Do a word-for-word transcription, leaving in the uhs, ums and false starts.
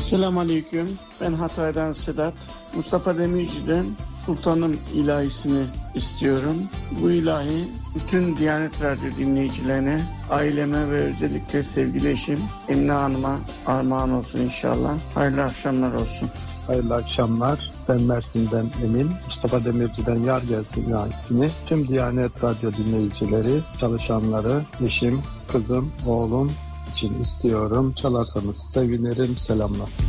Selamünaleyküm. Ben Hatay'dan Sedat. Mustafa Demirci'den Sultanım ilahisini istiyorum. Bu ilahi bütün Diyanet Radyo dinleyicilerine, aileme ve özellikle sevgili eşim Emine Hanım'a armağan olsun inşallah. Hayırlı akşamlar olsun. Hayırlı akşamlar. Ben Mersin'den Emin. Mustafa Demirci'den Yar Gelsin ilahisini tüm Diyanet Radyo dinleyicileri, çalışanları, eşim, kızım, oğlum için istiyorum. Çalarsanız sevinirim. Selamlar.